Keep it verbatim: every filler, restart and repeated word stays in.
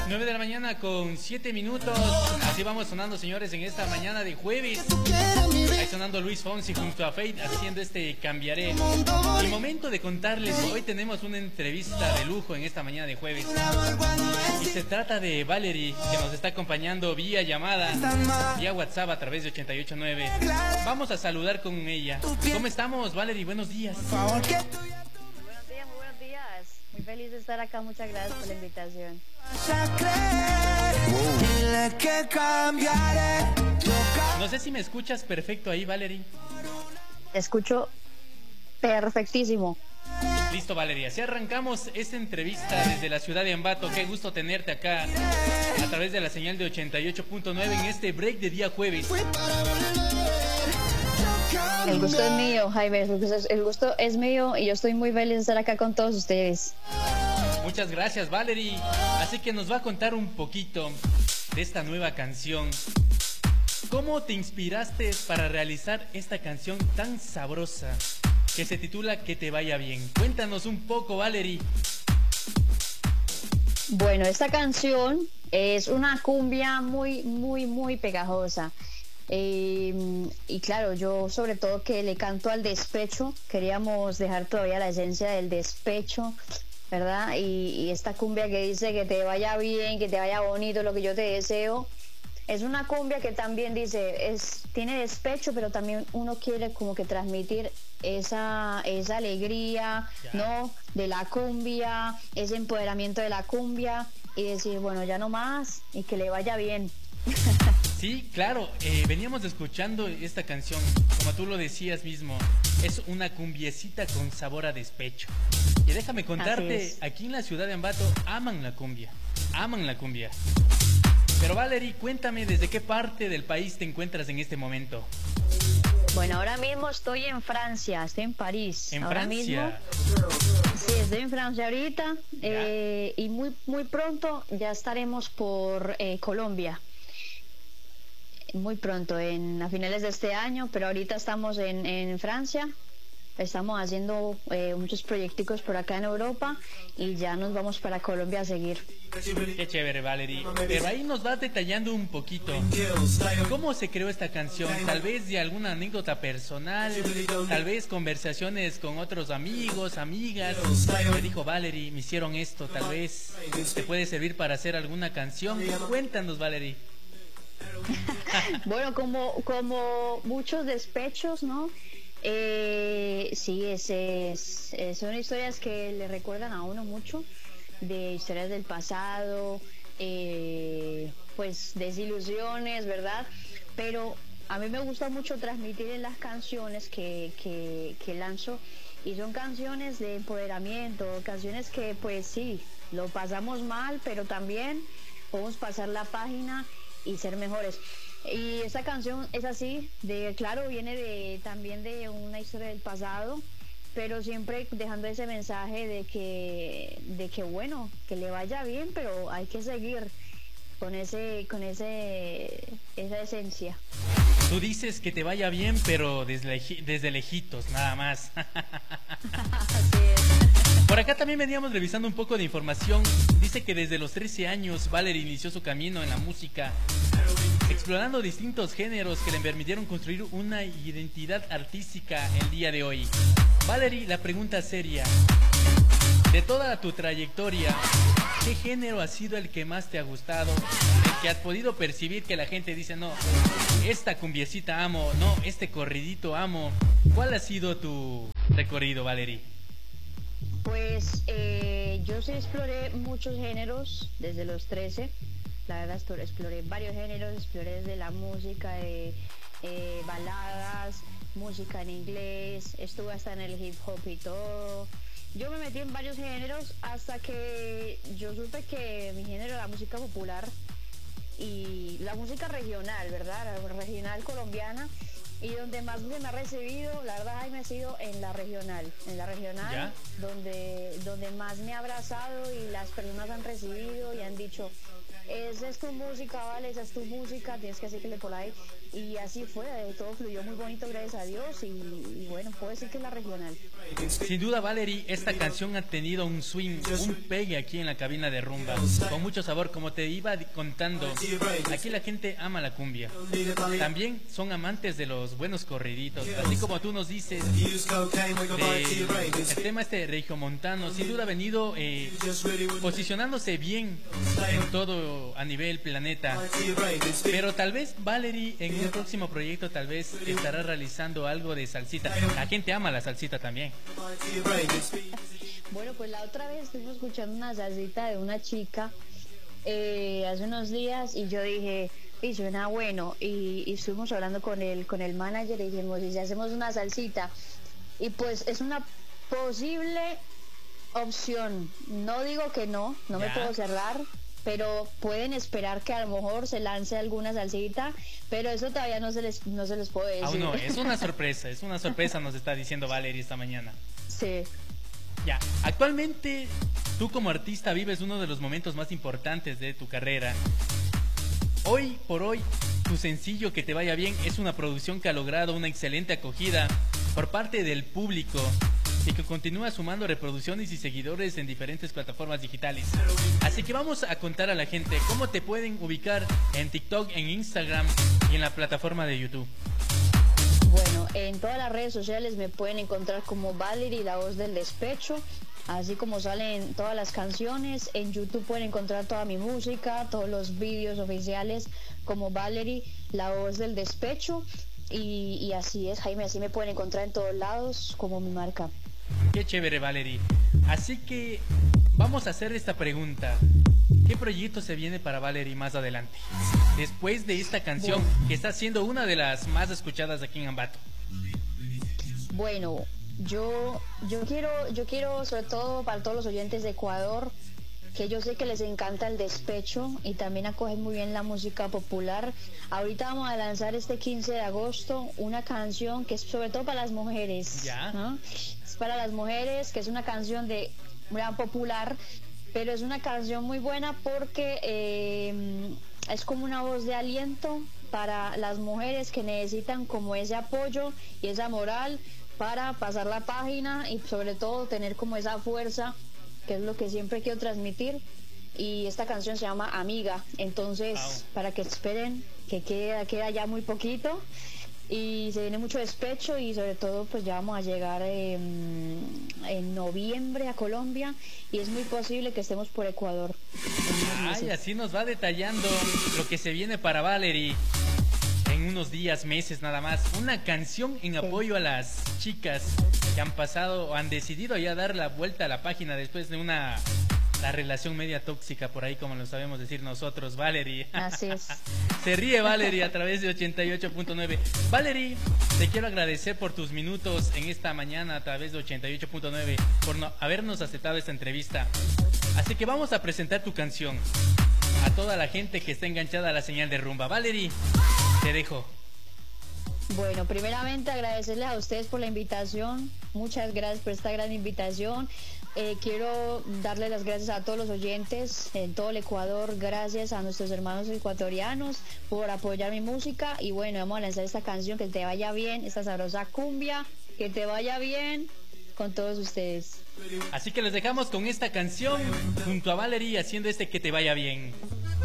nueve de la mañana con siete minutos. Así vamos sonando, señores, en esta mañana de jueves. Ahí sonando Luis Fonsi junto a Fate haciendo este Cambiaré. Y momento de contarles, hoy tenemos una entrevista de lujo en esta mañana de jueves. Y se trata de Valerie, que nos está acompañando vía llamada, vía WhatsApp a través de ochenta y ocho nueve. Vamos a saludar con ella. ¿Cómo estamos, Valerie? Buenos días. Buenos días, muy buenos días. Muy feliz de estar acá, muchas gracias por la invitación. No sé si me escuchas perfecto ahí, Valerie. Te escucho perfectísimo. Listo, Valeria. Así arrancamos esta entrevista desde la ciudad de Ambato. Qué gusto tenerte acá a través de la señal de ochenta y ocho punto nueve en este break de día jueves. El gusto es mío, Jaime. El gusto es mío y yo estoy muy feliz de estar acá con todos ustedes. Muchas gracias, Valerie. Así que nos va a contar un poquito de esta nueva canción. ¿Cómo te inspiraste para realizar esta canción tan sabrosa que se titula Que te vaya bien? Cuéntanos un poco, Valerie. Bueno, esta canción es una cumbia muy, muy, muy pegajosa. Eh, y claro, yo sobre todo que le canto al despecho, queríamos dejar todavía la esencia del despecho, ¿verdad? Y, y esta cumbia que dice que te vaya bien, que te vaya bonito, lo que yo te deseo, es una cumbia que también dice, es, tiene despecho, pero también uno quiere como que transmitir esa, esa alegría, ya, ¿no? De la cumbia, ese empoderamiento de la cumbia y decir, bueno, ya no más y que le vaya bien. Sí, claro, eh, veníamos escuchando esta canción, como tú lo decías mismo, es una cumbiecita con sabor a despecho. Y déjame contarte, aquí en la ciudad de Ambato aman la cumbia, aman la cumbia. Pero Valerie, cuéntame, ¿desde qué parte del país te encuentras en este momento? Bueno, ahora mismo estoy en Francia, estoy en París. ¿En ahora Francia? Mismo, sí, estoy en Francia ahorita eh, y muy, muy pronto ya estaremos por eh, Colombia. Muy pronto, en, a finales de este año, pero ahorita estamos en, en Francia, estamos haciendo eh, muchos proyecticos por acá en Europa y ya nos vamos para Colombia a seguir. Qué chévere, Valerie. Pero ahí nos vas detallando un poquito cómo se creó esta canción, tal vez de alguna anécdota personal, tal vez conversaciones con otros amigos, amigas. Me dijo Valerie, me hicieron esto, tal vez te puede servir para hacer alguna canción. Cuéntanos, Valerie. Bueno, como, como muchos despechos, ¿no? Eh, sí, es, es, es, son historias que le recuerdan a uno mucho, de historias del pasado, eh, pues desilusiones, ¿verdad? Pero a mí me gusta mucho transmitir en las canciones que, que, que lanzo, y son canciones de empoderamiento, canciones que pues sí, lo pasamos mal, pero también podemos pasar la página y ser mejores. Y esta canción es así, de claro, viene de también de una historia del pasado, pero siempre dejando ese mensaje de que de que bueno, que le vaya bien, pero hay que seguir con ese con ese esa esencia. Tú dices que te vaya bien, pero desde, desde lejitos, nada más. Así es. Por acá también veníamos revisando un poco de información. Dice que desde los trece años Valerie inició su camino en la música, explorando distintos géneros que le permitieron construir una identidad artística el día de hoy. Valerie, la pregunta seria, de toda tu trayectoria, ¿qué género ha sido el que más te ha gustado? El que has podido percibir que la gente dice, no, esta cumbiecita amo, no, este corridito amo. ¿Cuál ha sido tu recorrido, Valerie? Pues eh, yo sí exploré muchos géneros desde los trece. La verdad exploré varios géneros, exploré desde la música de eh, baladas, música en inglés, estuve hasta en el hip hop y todo. Yo me metí en varios géneros hasta que yo supe que mi género era la música popular y la música regional, ¿verdad? La regional colombiana. Y donde más me ha recibido, la verdad, Jaime, ha sido en la regional, en la regional, donde donde más me ha abrazado y las personas han recibido y han dicho dicho, esa es tu música, vale, esa es tu música, tienes que seguirle por ahí. Y así fue, todo fluyó muy bonito, gracias a Dios, y, y bueno, puedo decir que es la regional. Sin duda, Valerie, esta canción ha tenido un swing, un pegue aquí en la cabina de Rumba, con mucho sabor, como te iba contando. Aquí la gente ama la cumbia, también son amantes de los buenos corriditos, así como tú nos dices, de, el tema este regiomontano, sin duda ha venido eh, posicionándose bien en todo a nivel planeta. Pero tal vez Valerie en un próximo proyecto tal vez estará realizando algo de salsita. La gente ama la salsita también. Bueno, pues la otra vez estuvimos escuchando una salsita de una chica eh, hace unos días y yo dije, y suena bueno, y, y estuvimos hablando con el, con el manager y dijimos, ¿y si hacemos una salsita? Y pues es una posible opción, no digo que no, no me puedo cerrar, pero pueden esperar que a lo mejor se lance alguna salsita, pero eso todavía no se les, no se les puede decir. Aún no, es una sorpresa, es una sorpresa, nos está diciendo Valerie esta mañana. Sí. Ya, actualmente tú como artista vives uno de los momentos más importantes de tu carrera. Hoy por hoy, tu sencillo Que Te Vaya Bien es una producción que ha logrado una excelente acogida por parte del público y que continúa sumando reproducciones y seguidores en diferentes plataformas digitales. Así que vamos a contar a la gente cómo te pueden ubicar en TikTok, en Instagram y en la plataforma de YouTube. Bueno, en todas las redes sociales me pueden encontrar como Valerie, la voz del despecho, así como salen todas las canciones. En YouTube pueden encontrar toda mi música, todos los vídeos oficiales como Valerie, la voz del despecho. Y, y así es, Jaime, así me pueden encontrar en todos lados como mi marca. Qué chévere, Valerie. Así que vamos a hacer esta pregunta. ¿Qué proyecto se viene para Valerie más adelante? Después de esta canción, bueno, que está siendo una de las más escuchadas aquí en Ambato. Bueno, yo, yo quiero, yo quiero sobre todo para todos los oyentes de Ecuador, que yo sé que les encanta el despecho y también acogen muy bien la música popular. Ahorita vamos a lanzar este quince de agosto una canción que es sobre todo para las mujeres. ¿Ya? ¿No? Es para las mujeres, que es una canción de muy popular, pero es una canción muy buena porque eh, es como una voz de aliento para las mujeres que necesitan como ese apoyo y esa moral para pasar la página y sobre todo tener como esa fuerza, que es lo que siempre quiero transmitir. Y esta canción se llama Amiga, entonces wow, para que esperen, que queda, queda ya muy poquito y se viene mucho despecho y sobre todo pues ya vamos a llegar en, en noviembre a Colombia y es muy posible que estemos por Ecuador. Ay, así nos va detallando lo que se viene para Valerie en unos días, meses nada más. Una canción en apoyo sí. a las chicas que han pasado o han decidido ya dar la vuelta a la página después de una la relación media tóxica por ahí, como lo sabemos decir nosotros, Valerie. Así es. Se ríe Valerie a través de ochenta y ocho punto nueve. Valerie, te quiero agradecer por tus minutos en esta mañana a través de ochenta y ocho punto nueve, por no, habernos aceptado esta entrevista. Así que vamos a presentar tu canción a toda la gente que está enganchada a la señal de Rumba. Valerie, te dejo. Bueno, primeramente agradecerles a ustedes por la invitación. Muchas gracias por esta gran invitación. Eh, quiero darle las gracias a todos los oyentes en todo el Ecuador, gracias a nuestros hermanos ecuatorianos por apoyar mi música y bueno, vamos a lanzar esta canción, Que Te Vaya Bien, esta sabrosa cumbia, Que Te Vaya Bien con todos ustedes. Así que les dejamos con esta canción junto a Valerie haciendo este Que Te Vaya Bien.